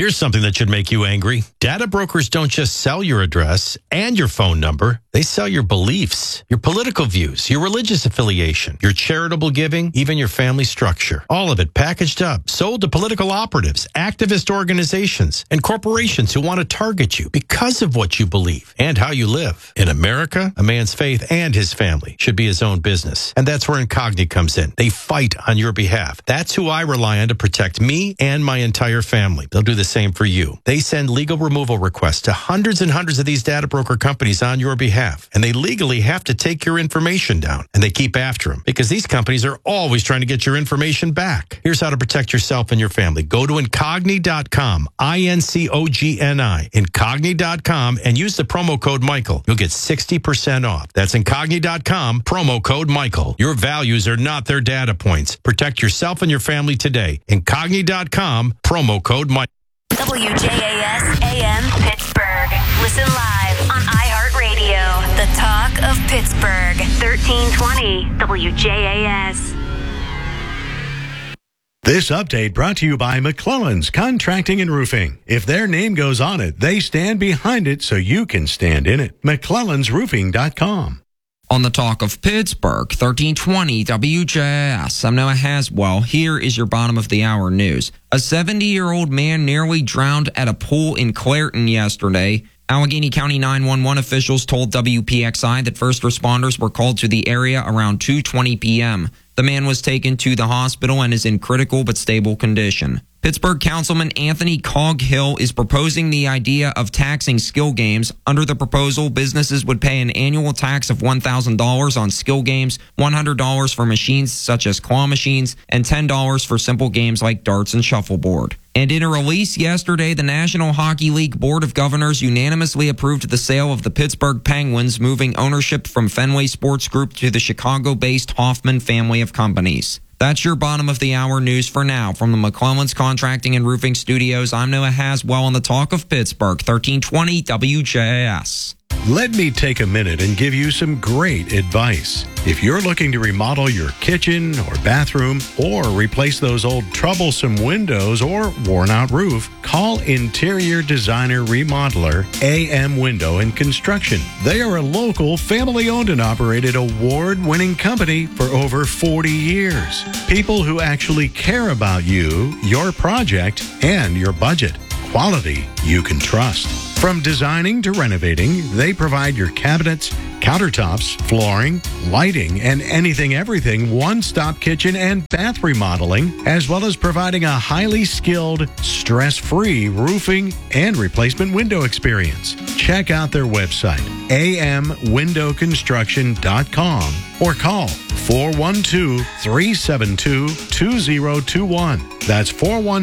Here's something that should make you angry. Data brokers don't just sell your address and your phone number. They sell your beliefs, your political views, your religious affiliation, your charitable giving, even your family structure. All of it packaged up, sold to political operatives, activist organizations, and corporations who want to target you because of what you believe and how you live. In America, a man's faith and his family should be his own business. And that's where Incogni comes in. They fight on your behalf. That's who I rely on to protect me and my entire family. They'll do the same for you. They send legal removal requests to hundreds and hundreds of these data broker companies on your behalf. And they legally have to take your information down. And they keep after them because these companies are always trying to get your information back. Here's how to protect yourself and your family. Go to Incogni.com, INCOGNI, Incogni.com, and use the promo code Michael. You'll get 60% off. That's Incogni.com, promo code Michael. Your values are not their data points. Protect yourself and your family today. Incogni.com, promo code Michael. WJAS AM Pittsburgh. Listen live on iHeartRadio. The talk of Pittsburgh. 1320 WJAS. This update brought to you by McClellan's Contracting and Roofing. If their name goes on it, they stand behind it so you can stand in it. McClellan'sroofing.com. On the talk of Pittsburgh, 1320 WJS. I'm Noah Haswell. Here is your bottom of the hour news. A 70-year-old man nearly drowned at a pool in Clairton yesterday. Allegheny County 911 officials told WPXI that first responders were called to the area around 2:20 p.m. The man was taken to the hospital and is in critical but stable condition. Pittsburgh Councilman Anthony Coghill is proposing the idea of taxing skill games. Under the proposal, businesses would pay an annual tax of $1,000 on skill games, $100 for machines such as claw machines, and $10 for simple games like darts and shuffleboard. And in a release yesterday, the National Hockey League Board of Governors unanimously approved the sale of the Pittsburgh Penguins, moving ownership from Fenway Sports Group to the Chicago-based Hoffman family of companies. That's your bottom of the hour news for now. From the McClellan's Contracting and Roofing Studios, I'm Noah Haswell on the talk of Pittsburgh, 1320 WJS. Let me take a minute and give you some great advice. If you're looking to remodel your kitchen or bathroom or replace those old troublesome windows or worn-out roof, call Interior Designer Remodeler AM Window and Construction. They are a local, family-owned and operated award-winning company for over 40 years. People who actually care about you, your project, and your budget. Quality you can trust. From designing to renovating, they provide your cabinets, countertops, flooring, lighting, and everything one-stop kitchen and bath remodeling, as well as providing a highly skilled, stress-free roofing and replacement window experience. Check out their website, amwindowconstruction.com, or call 412-372-2021. That's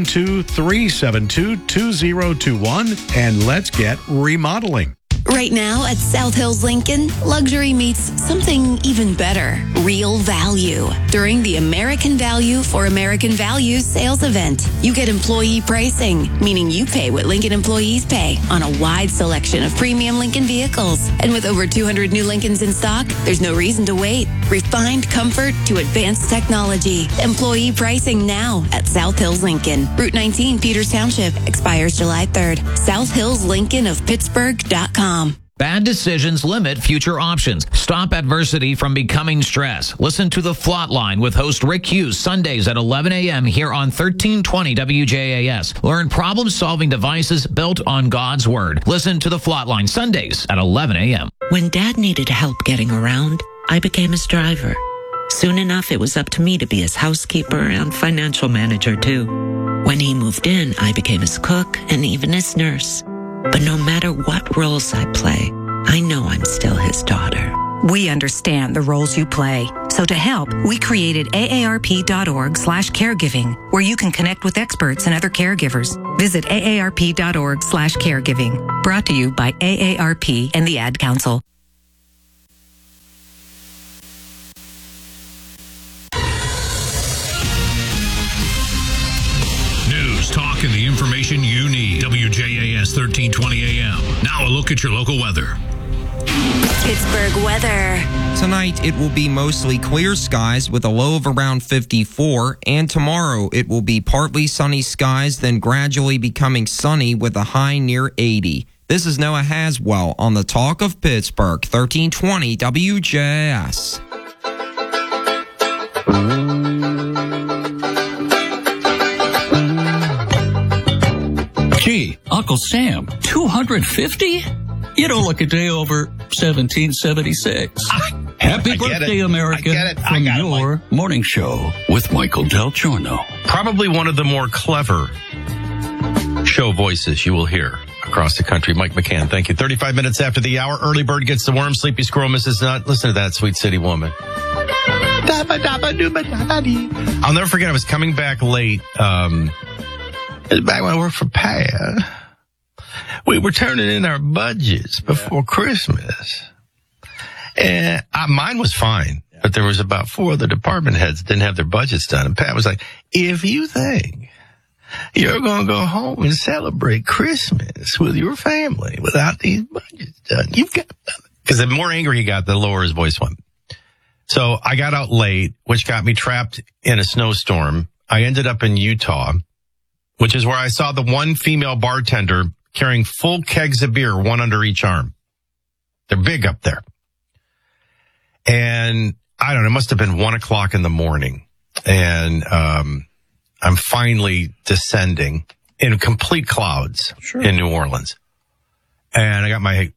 412-372-2021, and let's get remodeling. Right now at South Hills Lincoln, luxury meets something even better, real value. During the American Value for American Values sales event, you get employee pricing, meaning you pay what Lincoln employees pay on a wide selection of premium Lincoln vehicles. And with over 200 new Lincolns in stock, there's no reason to wait. Refined comfort to advanced technology. Employee pricing now at South Hills Lincoln. Route 19, Peters Township, expires July 3rd. SouthHillsLincolnofPittsburgh.com. Bad decisions limit future options. Stop adversity from becoming stress. Listen to The Flot Line with host Rick Hughes Sundays at 11 a.m. here on 1320 WJAS. Learn problem-solving devices built on God's Word. Listen to The Flot Line Sundays at 11 a.m. When Dad needed help getting around, I became his driver. Soon enough, it was up to me to be his housekeeper and financial manager, too. When he moved in, I became his cook and even his nurse. But no matter what roles I play, I know I'm still his daughter. We understand the roles you play. So to help, we created aarp.org/caregiving, where you can connect with experts and other caregivers. Visit aarp.org/caregiving. Brought to you by AARP and the Ad Council. News, talk, and the information you need. WJAS 1320 AM. Now a look at your local weather. Pittsburgh weather. Tonight, it will be mostly clear skies with a low of around 54, and tomorrow it will be partly sunny skies, then gradually becoming sunny with a high near 80. This is Noah Haswell on the Talk of Pittsburgh, 1320 WJS. Gee, Uncle Sam, 250? You don't look a day over 1776. Happy birthday, America, from your morning show with Michael Del Giorno. Probably one of the more clever show voices you will hear across the country. Mike McCann, thank you. 35 minutes after the hour, early bird gets the worm, sleepy squirrel misses nut. Listen to that sweet city woman. I'll never forget, I was coming back late, it was back when I worked for Pat. We were turning in our budgets before Christmas. And mine was fine, but there was about 4 other department heads that didn't have their budgets done. And Pat was like, if you think you're going to go home and celebrate Christmas with your family without these budgets done, you've got nothing. Because the more angry he got, the lower his voice went. So I got out late, which got me trapped in a snowstorm. I ended up in Utah, which is where I saw the one female bartender carrying full kegs of beer, one under each arm. They're big up there. And I don't know, it must have been 1:00 in the morning. And I'm finally descending in complete clouds in New Orleans. And I got my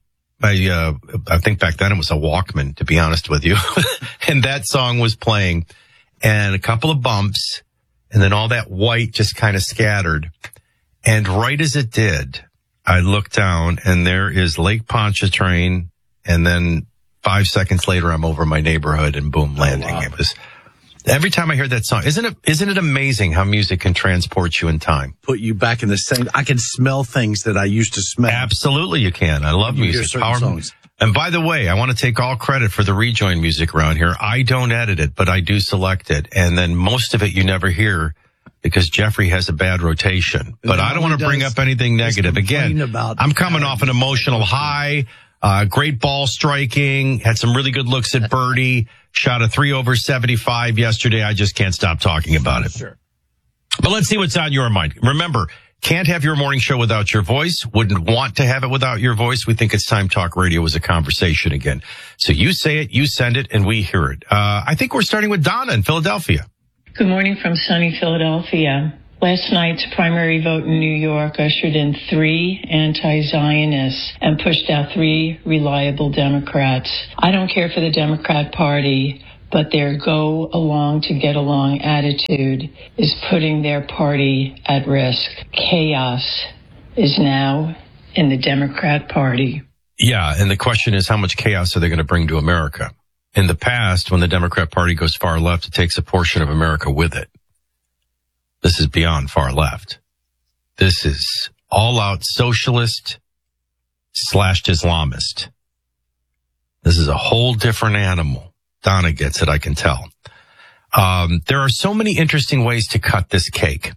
I think back then it was a Walkman, to be honest with you. And that song was playing. And a couple of bumps. And then all that white just kind of scattered. And right as it did, I looked down and there is Lake Pontchartrain. And then 5 seconds later, I'm over my neighborhood and boom, landing. Oh, wow. It was, every time I hear that song, isn't it amazing how music can transport you in time? Put you back in the same, I can smell things that I used to smell. Absolutely you can. I love music. Power songs. And by the way, I want to take all credit for the rejoin music around here. I don't edit it, but I do select it. And then most of it you never hear because Jeffrey has a bad rotation. But I don't want to bring up anything negative. Again, I'm coming off an emotional high, great ball striking, had some really good looks at birdie, shot a 3 over 75 yesterday. I just can't stop talking about it. Sure. But let's see what's on your mind. Remember, can't have your morning show without your voice. Wouldn't want to have it without your voice. We think it's time talk radio is a conversation again. So you say it, you send it, and we hear it. I think we're starting with Donna in Philadelphia. Good morning from sunny Philadelphia. Last night's primary vote in New York ushered in 3 anti-Zionists and pushed out 3 reliable Democrats. I don't care for the Democrat Party, but their go along to get along attitude is putting their party at risk. Chaos is now in the Democrat Party. Yeah, and the question is, how much chaos are they going to bring to America? In the past, when the Democrat Party goes far left, it takes a portion of America with it. This is beyond far left. This is all-out socialist / Islamist. This is a whole different animal. Donna gets it, I can tell. There are so many interesting ways to cut this cake.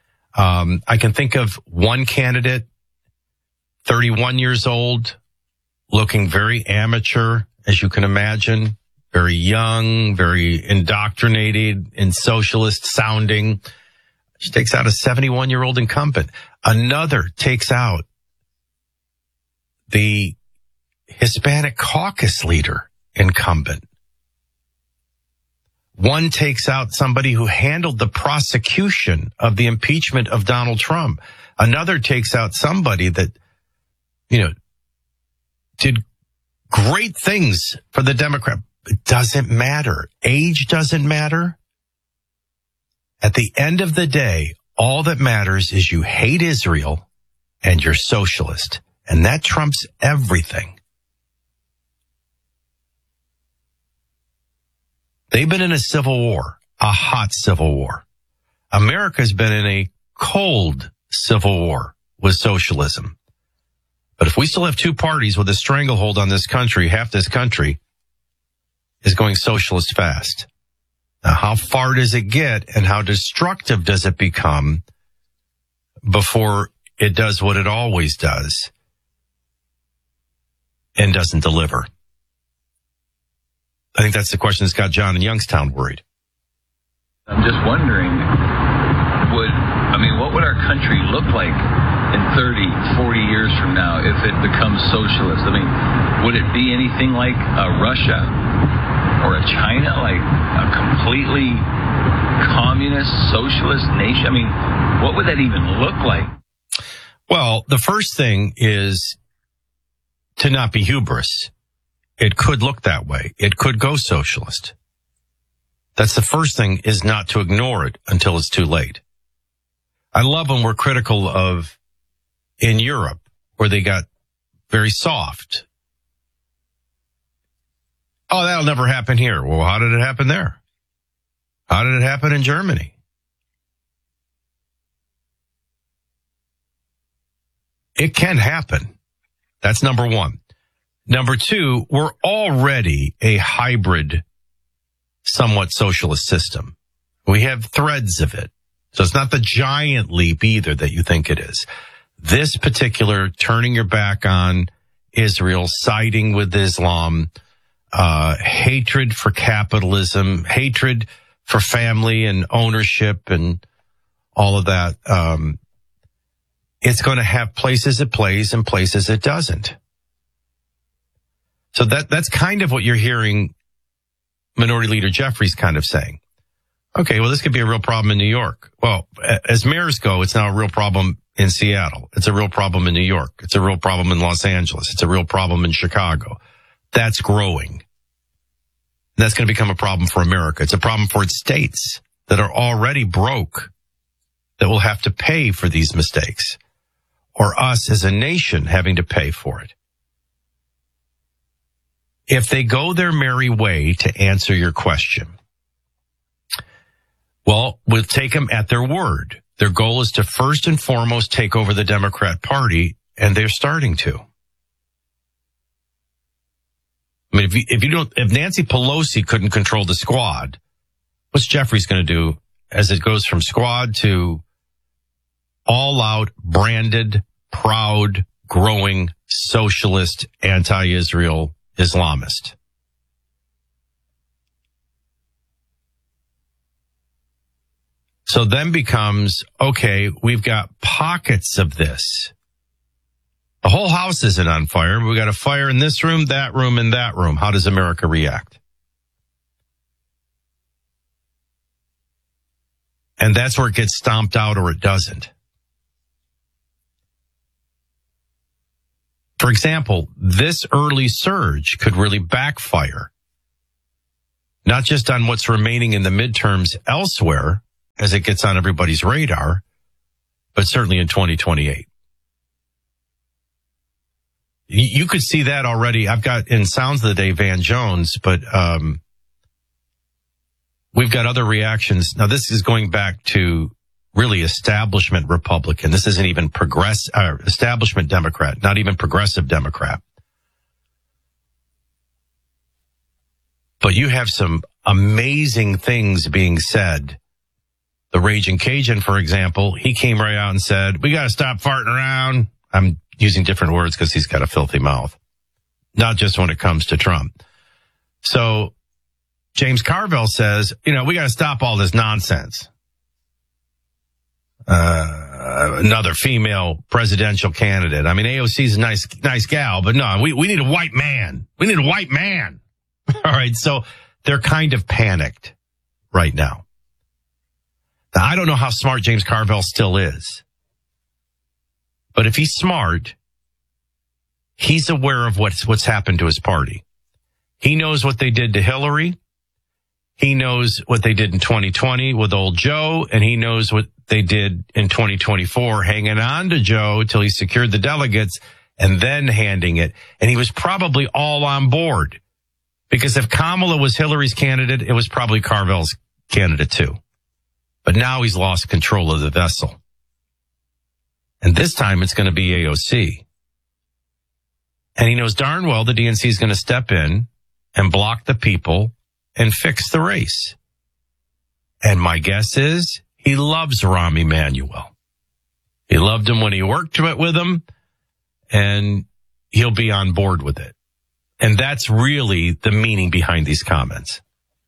I can think of one candidate, 31 years old, looking very amateur, as you can imagine, very young, very indoctrinated and socialist sounding. She takes out a 71-year-old incumbent. Another takes out the Hispanic caucus leader incumbent. One takes out somebody who handled the prosecution of the impeachment of Donald Trump. Another takes out somebody that, did great things for the Democrat. It doesn't matter. Age doesn't matter. At the end of the day, all that matters is you hate Israel and you're socialist. And that trumps everything. They've been in a civil war, a hot civil war. America's been in a cold civil war with socialism. But if we still have 2 parties with a stranglehold on this country, half this country is going socialist fast. Now, how far does it get and how destructive does it become before it does what it always does and doesn't deliver? I think that's the question that's got John in Youngstown worried. I'm just wondering, what would our country look like in 30, 40 years from now if it becomes socialist? I mean, would it be anything like a Russia or a China, like a completely communist, socialist nation? I mean, what would that even look like? Well, the first thing is to not be hubris. It could look that way. It could go socialist. That's the first thing, is not to ignore it until it's too late. I love when we're critical of in Europe, where they got very soft. Oh, that'll never happen here. Well, how did it happen there? How did it happen in Germany? It can happen. That's number one. Number two, we're already a hybrid, somewhat socialist system. We have threads of it. So it's not the giant leap either that you think it is. This particular turning your back on Israel, siding with Islam, hatred for capitalism, hatred for family and ownership and all of that, it's going to have places it plays and places it doesn't. So that's kind of what you're hearing Minority Leader Jeffries kind of saying. Okay, well, this could be a real problem in New York. Well, as mayors go, it's now a real problem in Seattle. It's a real problem in New York. It's a real problem in Los Angeles. It's a real problem in Chicago. That's growing. That's going to become a problem for America. It's a problem for its states that are already broke, that will have to pay for these mistakes, or us as a nation having to pay for it. If they go their merry way, to answer your question, well, we'll take them at their word. Their goal is to first and foremost take over the Democrat Party, and they're starting to. I mean, if Nancy Pelosi couldn't control the squad, what's Jeffries going to do as it goes from squad to all-out, branded, proud, growing, socialist, anti-Israel Islamist? So then becomes, okay, we've got pockets of this. The whole house isn't on fire. We've got a fire in this room, that room, and that room. How does America react? And that's where it gets stomped out, or it doesn't. For example, this early surge could really backfire, not just on what's remaining in the midterms elsewhere, as it gets on everybody's radar, but certainly in 2028. You could see that already. I've got in Sounds of the Day Van Jones, but we've got other reactions. Now, this is going back to really establishment Republican. This isn't even establishment Democrat, not even progressive Democrat. But you have some amazing things being said. The Raging Cajun, for example, he came right out and said, we got to stop farting around. I'm using different words because he's got a filthy mouth, not just when it comes to Trump. So James Carville says, we got to stop all this nonsense. Another female presidential candidate. I mean, AOC's a nice gal, but no, we need a white man. We need a white man. All right. So they're kind of panicked right now. Now, I don't know how smart James Carville still is, but if he's smart, he's aware of what's happened to his party. He knows what they did to Hillary. He knows what they did in 2020 with old Joe, and he knows what they did in 2024, hanging on to Joe till he secured the delegates and then handing it. And he was probably all on board, because if Kamala was Hillary's candidate, it was probably Carville's candidate too. But now he's lost control of the vessel. And this time it's going to be AOC. And he knows darn well the DNC is going to step in and block the people and fix the race. And my guess is he loves Rahm Emanuel. He loved him when he worked with him, and he'll be on board with it. And that's really the meaning behind these comments.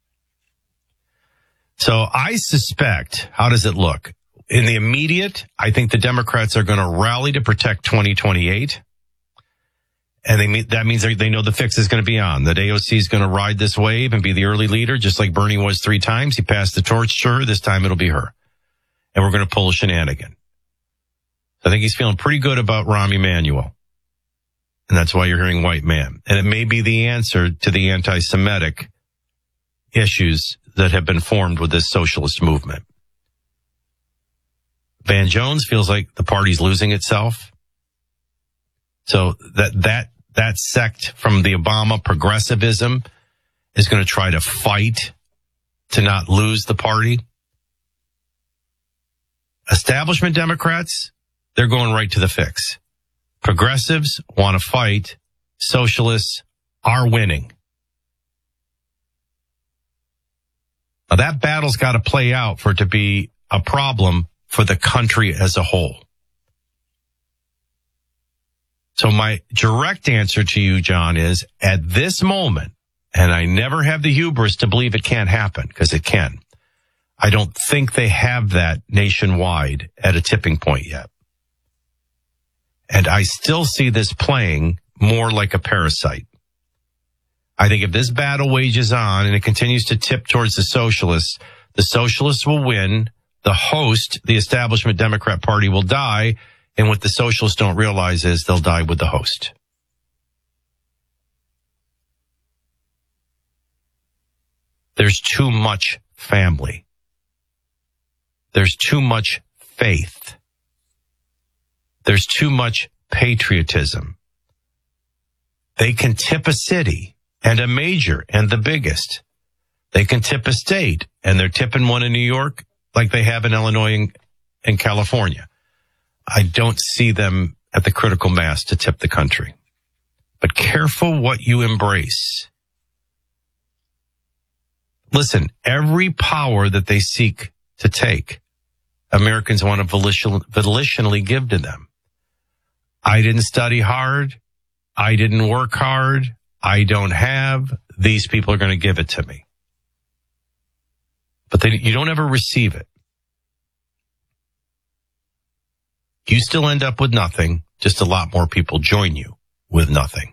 So I suspect, how does it look? In the immediate, I think the Democrats are going to rally to protect 2028. And that means they know the fix is going to be on. That AOC is going to ride this wave and be the early leader, just like Bernie was 3 times. He passed the torch to her. This time it'll be her. And we're going to pull a shenanigan. I think he's feeling pretty good about Rahm Emanuel. And that's why you're hearing white man. And it may be the answer to the anti-Semitic issues that have been formed with this socialist movement. Van Jones feels like the party's losing itself. So that sect from the Obama progressivism is going to try to fight to not lose the party. Establishment Democrats, they're going right to the fix. Progressives want to fight. Socialists are winning. Now that battle's got to play out for it to be a problem for the country as a whole. So my direct answer to you, John, is at this moment, and I never have the hubris to believe it can't happen, because it can. I don't think they have that nationwide at a tipping point yet. And I still see this playing more like a parasite. I think if this battle wages on and it continues to tip towards the socialists will win. The host, the establishment Democrat Party, will die. And what the socialists don't realize is they'll die with the host. There's too much family. There's too much faith. There's too much patriotism. They can tip a city and a major and the biggest. They can tip a state, and they're tipping one in New York like they have in Illinois and California. I don't see them at the critical mass to tip the country. But careful what you embrace. Listen, every power that they seek to take, Americans want to volitionally give to them. I didn't study hard. I didn't work hard. I don't have. These people are going to give it to me. But you don't ever receive it. You still end up with nothing. Just a lot more people join you with nothing.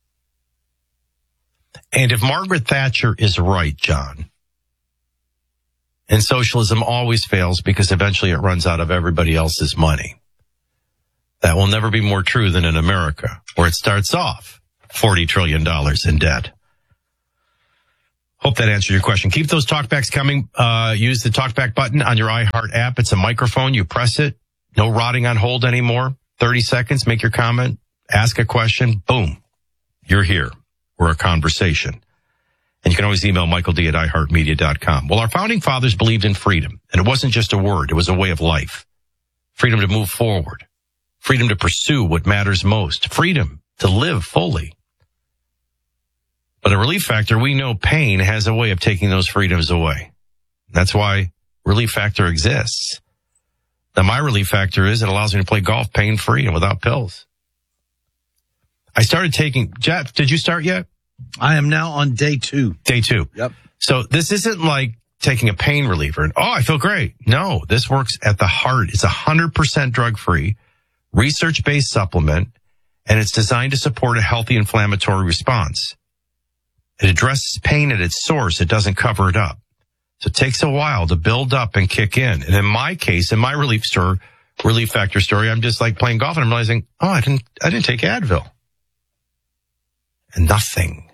And if Margaret Thatcher is right, John, and socialism always fails because eventually it runs out of everybody else's money, that will never be more true than in America, where it starts off $40 trillion in debt. Hope that answered your question. Keep those talkbacks coming. Use the talkback button on your iHeart app. It's a microphone. You press it. No rotting on hold anymore. 30 seconds. Make your comment. Ask a question. Boom. You're here. We're a conversation. And you can always email michaeld@iheartmedia.com. Well, our founding fathers believed in freedom. And it wasn't just a word. It was a way of life. Freedom to move forward. Freedom to pursue what matters most. Freedom to live fully. But at Relief Factor, we know pain has a way of taking those freedoms away. That's why Relief Factor exists. Now, my Relief Factor is it allows me to play golf pain-free and without pills. I started taking, Jeff, did you start yet? I am now on day 2. Day 2. Yep. So this isn't like taking a pain reliever and, I feel great. No, this works at the heart. It's 100% drug-free, research-based supplement, and it's designed to support a healthy inflammatory response. It addresses pain at its source. It doesn't cover it up. So it takes a while to build up and kick in. And in my case, in my Relief Factor story, I'm just like playing golf and I'm realizing, I didn't take Advil. And nothing.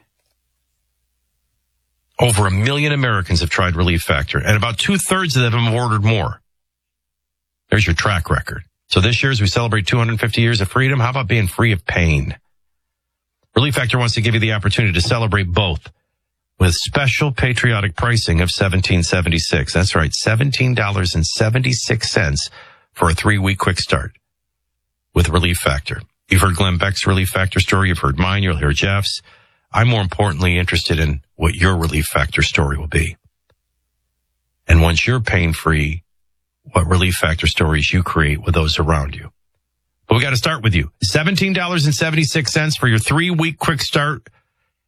Over 1 million Americans have tried Relief Factor, and about 2/3 of them have ordered more. There's your track record. So this year, as we celebrate 250 years of freedom, how about being free of pain? Relief Factor wants to give you the opportunity to celebrate both with special patriotic pricing of $17.76. That's right, $17.76 for a 3-week quick start with Relief Factor. You've heard Glenn Beck's Relief Factor story. You've heard mine. You'll hear Jeff's. I'm more importantly interested in what your Relief Factor story will be. And once you're pain-free, what Relief Factor stories you create with those around you. But we got to start with you. $17.76 for your 3-week quick start.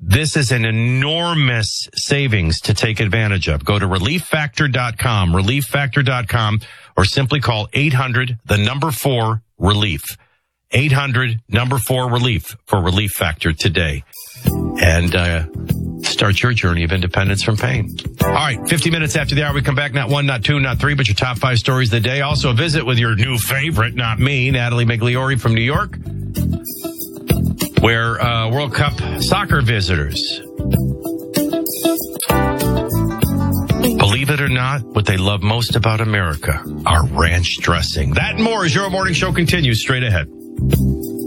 This is an enormous savings to take advantage of. Go to relieffactor.com, relieffactor.com, or simply call 800-4-RELIEF. 800-4-RELIEF for Relief Factor today. And start your journey of independence from pain. All right, 50 minutes after the hour, we come back. Not one, not two, not three, but your top 5 stories of the day. Also a visit with your new favorite, not me, Natalie Migliori from New York, where World Cup soccer visitors, believe it or not, what they love most about America, our ranch dressing. That and more as your morning show continues straight ahead.